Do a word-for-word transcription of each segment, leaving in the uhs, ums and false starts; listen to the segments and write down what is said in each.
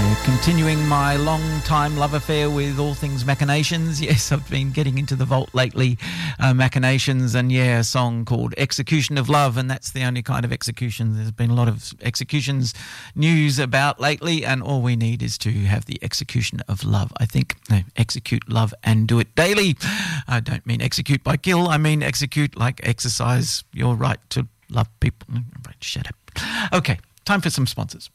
Continuing my long-time love affair with all things Machinations. Yes, I've been getting into the vault lately, uh, Machinations, and yeah, a song called Execution of Love, and that's the only kind of execution. There's been a lot of executions news about lately, and all we need is to have the execution of love. I think no, execute love and do it daily. I don't mean execute by kill, I mean execute like exercise your right to love people. Right, shut up. Okay, time for some sponsors.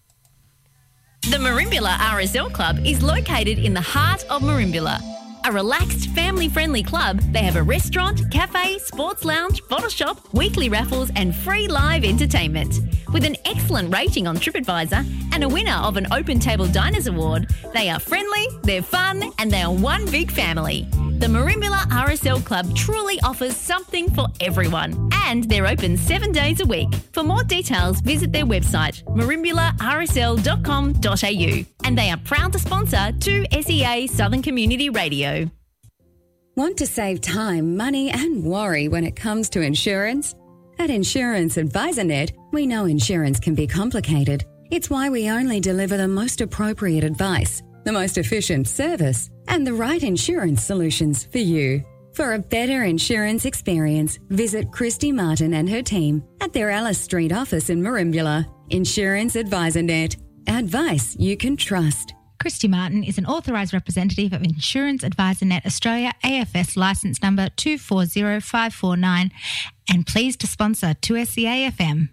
The Merimbula R S L Club is located in the heart of Merimbula. A relaxed, family-friendly club, they have a restaurant, cafe, sports lounge, bottle shop, weekly raffles and free live entertainment. With an excellent rating on TripAdvisor and a winner of an Open Table Diners Award, they are friendly, they're fun and they are one big family. The Merimbula R S L Club truly offers something for everyone and they're open seven days a week. For more details, visit their website, merimbula r s l dot com dot a u, and they are proud to sponsor two S E A Southern Community Radio. Want to save time, money and worry when it comes to insurance? At Insurance Advisor Net, we know insurance can be complicated. It's why we only deliver the most appropriate advice, the most efficient service, and the right insurance solutions for you. For a better insurance experience, visit Christy Martin and her team at their Alice Street office in Merimbula. Insurance Advisor Net. Advice you can trust. Christy Martin is an authorised representative of Insurance Advisor Net Australia, A F S licence number two four zero five four nine, and pleased to sponsor two S E A F M.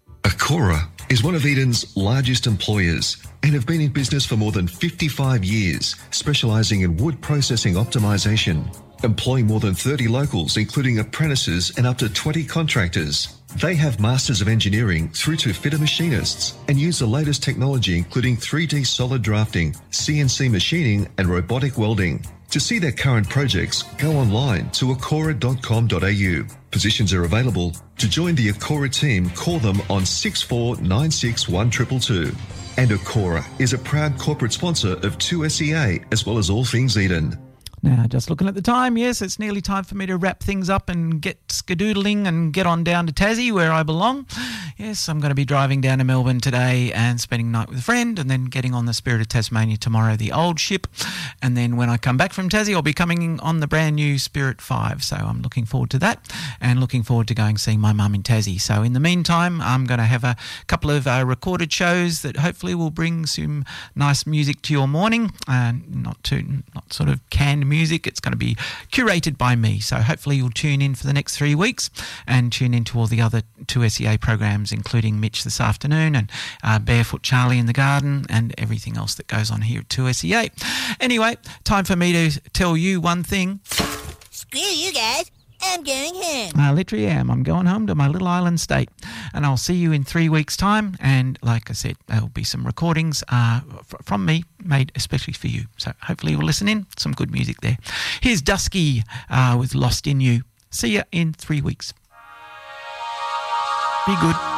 Acora is one of Eden's largest employers and have been in business for more than fifty-five years, specialising in wood processing optimisation, employing more than thirty locals, including apprentices and up to twenty contractors. They have Masters of Engineering through to fitter machinists and use the latest technology, including three D solid drafting, C N C machining and robotic welding. To see their current projects, go online to acora dot com dot a u. Positions are available. To join the Acora team, call them on six four nine six one two two two. And Acora is a proud corporate sponsor of two S E A as well as all things Eden. Now, just looking at the time, yes, it's nearly time for me to wrap things up and get skedoodling and get on down to Tassie, where I belong. Yes, I'm going to be driving down to Melbourne today and spending the night with a friend and then getting on the Spirit of Tasmania tomorrow, the old ship. And then when I come back from Tassie, I'll be coming on the brand new Spirit five. So I'm looking forward to that and looking forward to going and seeing my mum in Tassie. So in the meantime, I'm going to have a couple of uh, recorded shows that hopefully will bring some nice music to your morning. Uh, not too, not sort of canned music. It's going to be curated by me. So hopefully you'll tune in for the next three weeks and tune into all the other two S E A programs, including Mitch this afternoon and uh, Barefoot Charlie in the Garden and everything else that goes on here at two S E A. Anyway, time for me to tell you one thing. Screw you guys. I'm going home. I literally am. I'm going home to my little island state. And I'll see you in three weeks' time. And like I said, there'll be some recordings uh, f- from me made especially for you. So hopefully you'll listen in. Some good music there. Here's Dusky uh, with Lost in You. See you in three weeks. Be good.